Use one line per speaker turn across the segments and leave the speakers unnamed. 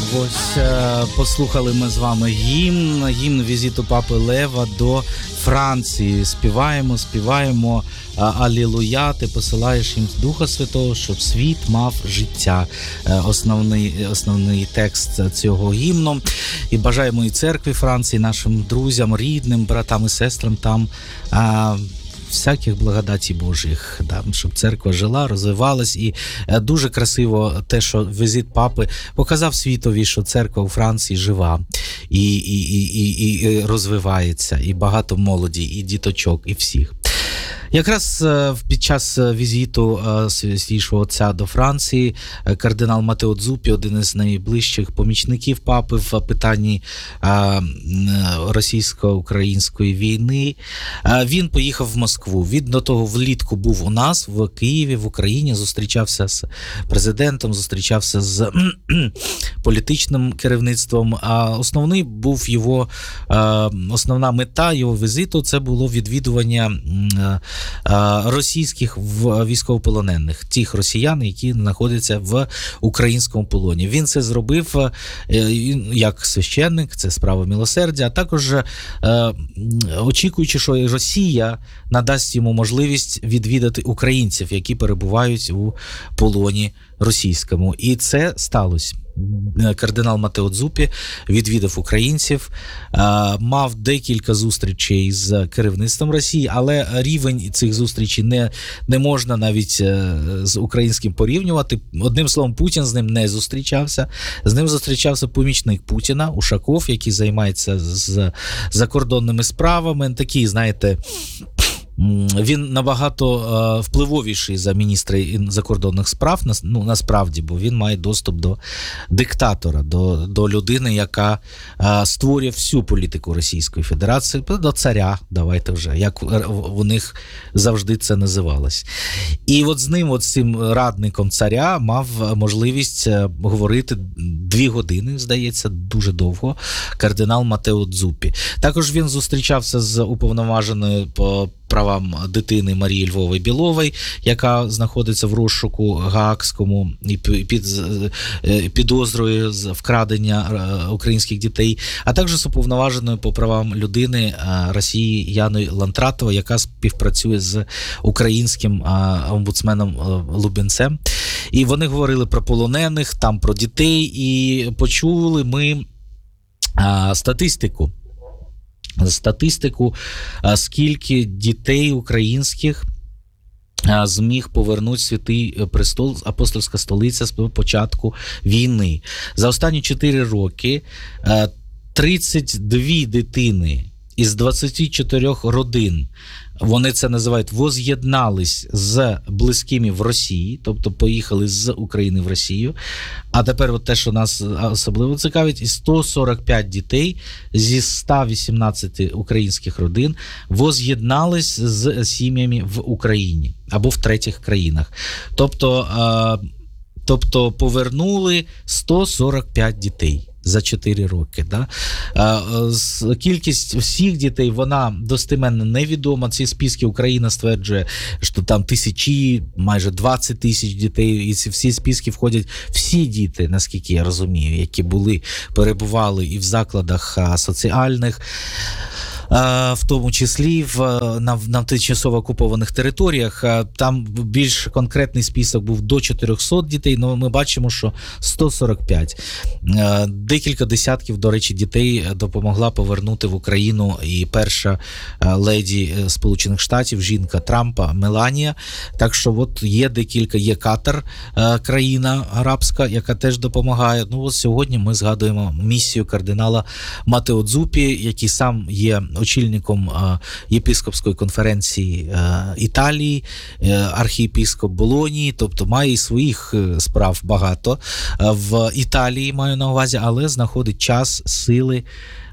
Ось послухали ми з вами гімн візиту Папи Лева до Франції. Співаємо «Алілуя, ти посилаєш їм Духа Святого, щоб світ мав життя». Основний текст цього гімну. І бажаємо і церкві Франції, нашим друзям, рідним, братам і сестрам там всяких благодаті Божих, да, щоб церква жила, розвивалась. І дуже красиво те, що візит Папи показав світові, що церква у Франції жива і розвивається, і багато молоді, і діточок, і всіх. Якраз під час візиту святішого отця до Франції кардинал Матео Дзуппі, один із найближчих помічників папи в питанні російсько-української війни, він поїхав в Москву. Він до того влітку був у нас в Києві, в Україні, зустрічався з президентом, зустрічався з політичним керівництвом. А основна мета його візиту – це було відвідування російських військовополонених, тих росіян, які знаходяться в українському полоні. Він це зробив як священник, це справа милосердя, а також очікуючи, що Росія надасть йому можливість відвідати українців, які перебувають у полоні російському. І це сталося. Кардинал Матео Дзуппі відвідав українців, мав декілька зустрічей з керівництвом Росії, але рівень цих зустрічей не можна навіть з українським порівнювати. Одним словом, Путін з ним не зустрічався. З ним зустрічався помічник Путіна, Ушаков, який займається закордонними справами. Такий, знаєте, він набагато впливовіший за міністра закордонних справ, насправді, бо він має доступ до диктатора, до людини, яка створює всю політику Російської Федерації, до царя, давайте вже, як у них завжди це називалось. І от з ним, з цим радником царя, мав можливість говорити 2 години, здається, дуже довго, кардинал Матео Дзуппі. Також він зустрічався з уповноваженою по правам дитини Марії Львової Білової, яка знаходиться в розшуку Гаазькому і підозрює вкрадення українських дітей, а також з уповноваженою по правам людини Росії Яною Лантратовою, яка співпрацює з українським омбудсменом Лубенцем. І вони говорили про полонених, там про дітей, і почули ми статистику, скільки дітей українських зміг повернути Святий Престол, Апостольська столиця з початку війни. За останні 4 роки 32 дитини із 24 родин, вони це називають, воз'єднались з близькими в Росії, тобто поїхали з України в Росію. А тепер те, що нас особливо цікавить, і 145 дітей зі 118 українських родин воз'єднались з сім'ями в Україні або в третіх країнах. Тобто повернули 145 дітей за 4 роки. Да? Кількість всіх дітей, вона достеменно невідома. Ці списки Україна стверджує, що там тисячі, майже 20 тисяч дітей, і ці всі списки входять всі діти, наскільки я розумію, які перебували і в закладах соціальних, в тому числі на тимчасово окупованих територіях. Там більш конкретний список був до 400 дітей, але ми бачимо, що 145. Декілька десятків, до речі, дітей допомогла повернути в Україну і перша леді Сполучених Штатів, жінка Трампа, Меланія. Так що от є Катар, країна арабська, яка теж допомагає. Сьогодні ми згадуємо місію кардинала Матео Дзуппі, який сам є очільником єпископської конференції Італії, архієпископ Болонії, тобто має і своїх справ багато в Італії, маю на увазі, але знаходить час, сили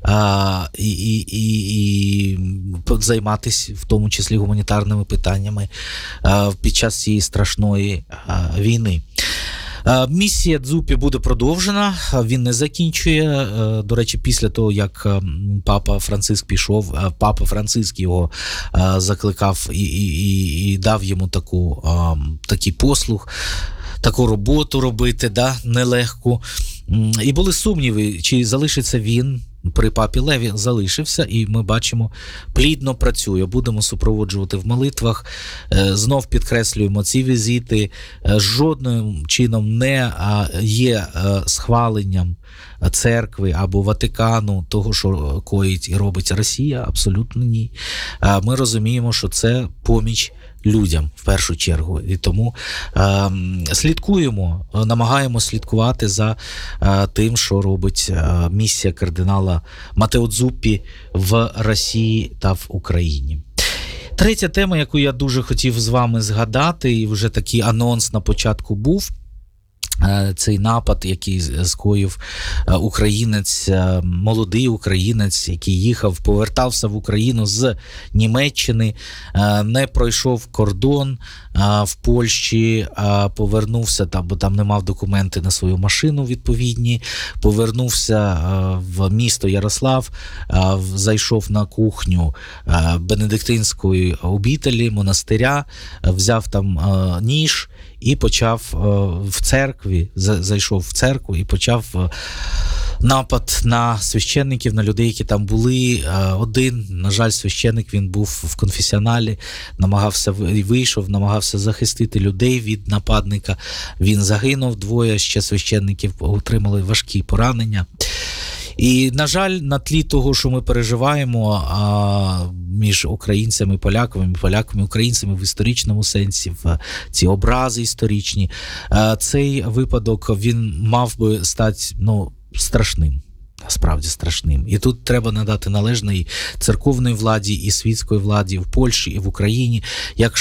і займатися в тому числі гуманітарними питаннями під час цієї страшної війни. Місія Дзуппі буде продовжена, він не закінчує. До речі, після того, як папа Франциск пішов, папа Франциск його закликав і дав йому такий послуг. таку роботу робити, нелегку. І були сумніви, чи залишиться він. При папі Леві залишився, і ми бачимо, плідно працює. Будемо супроводжувати в молитвах. Знов підкреслюємо, ці візити жодним чином не є схваленням церкви або Ватикану того, що коїть і робить Росія. Абсолютно ні. Ми розуміємо, що це поміч людям в першу чергу. І тому слідкуємо, намагаємося слідкувати за тим, що робить місія кардинала Матео Дзуппі в Росії та в Україні. Третя тема, яку я дуже хотів з вами згадати, і вже такий анонс на початку був, цей напад, який скоїв українець, молодий українець, який їхав, повертався в Україну з Німеччини, не пройшов кордон в Польщі, повернувся, бо там не мав документи на свою машину відповідні, повернувся в місто Ярослав, зайшов на кухню бенедиктинської обителі, монастиря, взяв там ніж і почав в церкві, зайшов в церкву і почав напад на священників, на людей, які там були. Один, на жаль, священник, він був в конфесіоналі, намагався захистити людей від нападника. Він загинув, двоє ще священників отримали важкі поранення. І, на жаль, на тлі того, що ми переживаємо між українцями і поляками, українцями в історичному сенсі, в ці образи історичні, цей випадок, він мав би стати, страшним. Справді страшним. І тут треба надати належне і церковної владі, і світської владі в Польщі, і в Україні, як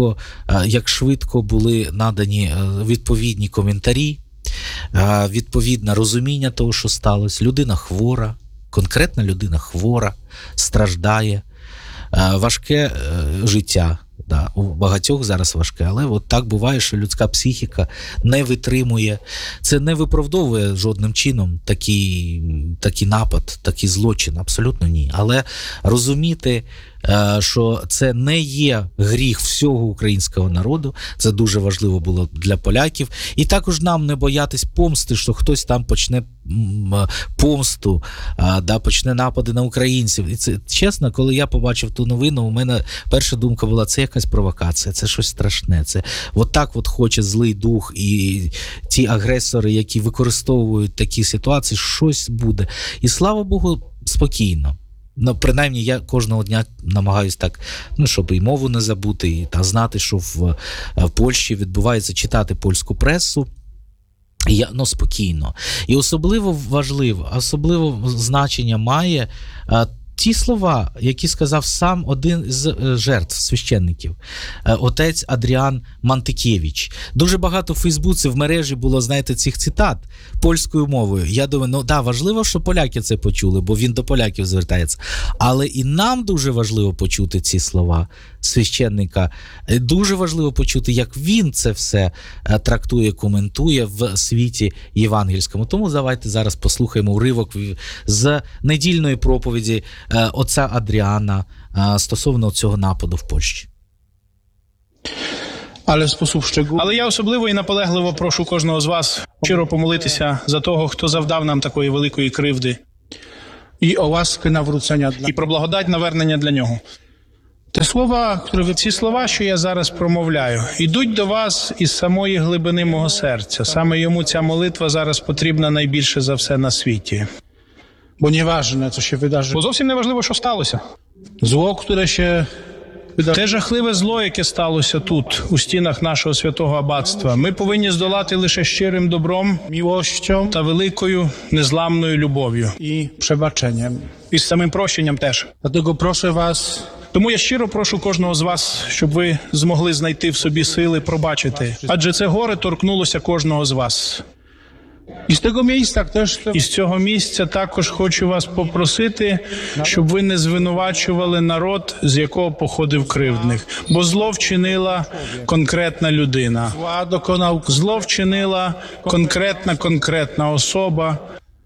швидко були надані відповідні коментарі, відповідне розуміння того, що сталося. Людина хвора, конкретна людина хвора, страждає, важке життя. У багатьох зараз важке, але от так буває, що людська психіка не витримує. Це не виправдовує жодним чином такий напад, такий злочин, абсолютно ні. Але розуміти, що це не є гріх всього українського народу, це дуже важливо було для поляків. І також нам не боятись помсти, що хтось там почне помсту, почне напади на українців. І це, чесно, коли я побачив ту новину, у мене перша думка була, це якась провокація, це щось страшне. Це так хоче злий дух, і ті агресори, які використовують такі ситуації, щось буде. І слава Богу, спокійно. Принаймні, я кожного дня намагаюсь так, щоб і мову не забути, і знати, що в Польщі відбувається, читати польську пресу. Спокійно. І особливо значення має ті слова, які сказав сам один з жертв, священників, отець Адріан Мантикевич. Дуже багато в Фейсбуці, в мережі було, цих цитат польською мовою. Я думаю, важливо, що поляки це почули, бо він до поляків звертається. Але і нам дуже важливо почути ці слова священника. Дуже важливо почути, як він це все трактує, коментує в світі євангельському. Тому давайте зараз послухаємо уривок з недільної проповіді отця Адріана стосовно цього нападу в Польщі.
Але я особливо і наполегливо прошу кожного з вас щиро помолитися за того, хто завдав нам такої великої кривди. І про благодать навернення для нього. Ці слова, що я зараз промовляю, ідуть до вас із самої глибини мого серця. Саме йому ця молитва зараз потрібна найбільше за все на світі. Бо зовсім не важливо, що сталося. Те жахливе зло, яке сталося тут, у стінах нашого святого аббатства, ми повинні здолати лише щирим добром, милостю та великою незламною любов'ю.
І przebaczeniem.
І з самим прощенням теж.
Dlatego proszę was,
Тому я щиро прошу кожного з вас, щоб ви змогли знайти в собі сили пробачити. Адже це горе торкнулося кожного з вас.
i z tego miejsca też
І з цього місця також хочу вас попросити, щоб ви не звинувачували народ, з якого походив кривдник. Бо зло вчинила конкретна людина.
zła dokonał
Зло вчинила конкретна особа.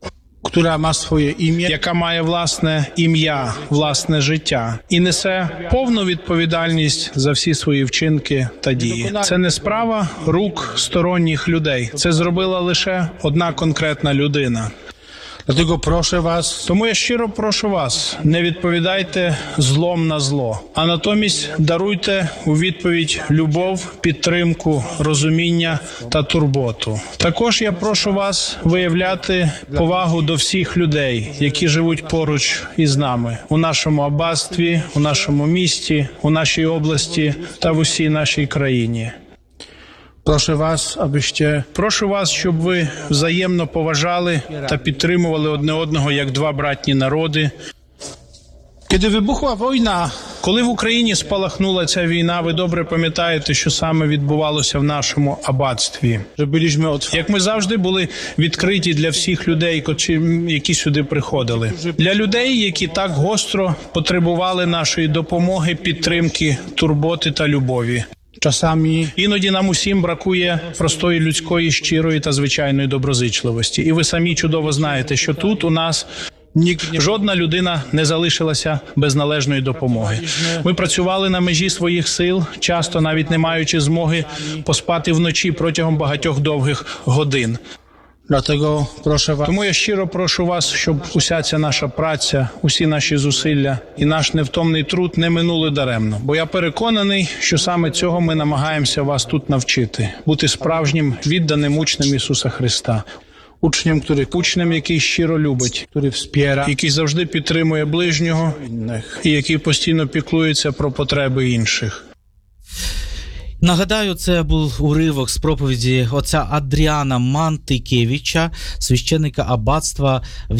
która ma swoje imię,
яка має власне ім'я, власне життя і несе повну відповідальність за всі свої вчинки та дії. Це не справа рук сторонніх людей. Це зробила лише одна конкретна людина.
Dlatego proszę was,
Тому я щиро прошу вас, не відповідайте злом на зло, а натомість даруйте у відповідь любов, підтримку, розуміння та турботу. Також я прошу вас виявляти повагу до всіх людей, які живуть поруч із нами, у нашому аббатстві, у нашому місті, у нашій області та в усій нашій країні.
proszę was, abyście
Прошу вас, щоб ви взаємно поважали та підтримували одне одного як два братні народи.
Kiedy wybuchła wojna,
Коли в Україні спалахнула ця війна, ви добре пам'ятаєте, що саме відбувалося в нашому аббатстві.
że byliśmy otwarci,
Як ми завжди були відкриті для всіх людей, які сюди приходили. Для людей, які так гостро потребували нашої допомоги, підтримки, турботи та любові.
czasami
Іноді нам усім бракує простої людської, щирої та звичайної доброзичливості. І ви самі чудово знаєте, що тут у нас жодна людина не залишилася без належної допомоги. Ми працювали на межі своїх сил, часто навіть не маючи змоги поспати вночі протягом багатьох довгих годин.
dlatego proszę was,
Тому я щиро прошу вас, щоб уся ця наша праця, усі наші зусилля і наш невтомний труд не минули даремно. Бо я переконаний, що саме цього ми намагаємося вас тут навчити. Бути справжнім, відданим учнем Ісуса Христа. Учнем, який щиро любить,
który wspiera
який завжди підтримує ближнього
innych.
і який постійно піклується про потреби інших.
Нагадаю, це був уривок з проповіді отця Адріана Мантикевича, священника аббатства, в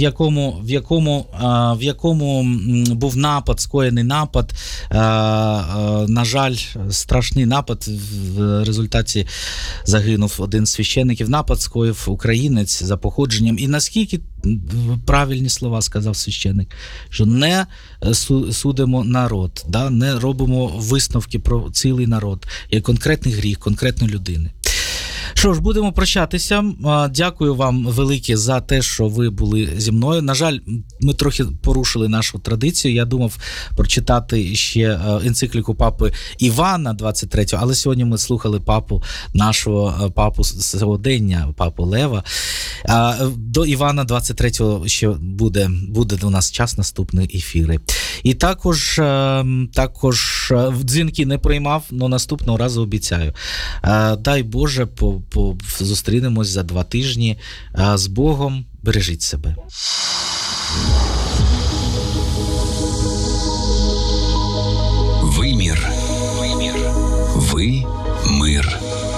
якому був напад, скоєний напад, на жаль, страшний напад, в результаті загинув один з священників. Напад скоїв українець за походженням. І наскільки правильні слова сказав священник, що не судимо народ, да? Не робимо висновки про цілий народ, як конкретний гріх, конкретної людини. Що ж, будемо прощатися. Дякую вам велике за те, що ви були зі мною. На жаль, ми трохи порушили нашу традицію. Я думав прочитати ще енцикліку папи Івана 23-го, але сьогодні ми слухали нашого папу сьогодення, папу Лева. До Івана 23-го ще буде у нас час, наступні ефіри. І також дзвінки не приймав, але наступного разу обіцяю. Дай Боже, зустрінемось за 2 тижні. З Богом, бережіть себе.
Вимір. Ви мир.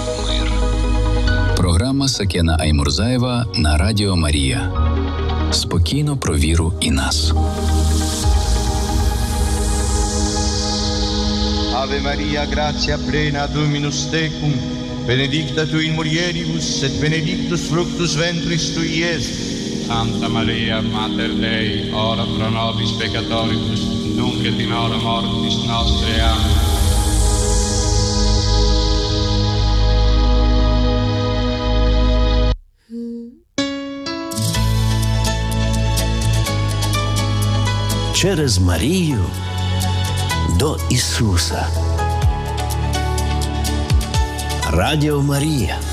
Програма Сакена Аймурзаєва на Радіо Марія. Спокійно про віру і нас.
Ave Maria, gratia plena, Dominus tecum, benedicta tu in mulieribus, et benedictus fructus ventris tui, Iesus.
Santa Maria, Mater Dei, ora pro nobis peccatoribus, nunc et in hora mortis nostre. Amen.
Через Марію до Ісуса. Радіо Марія.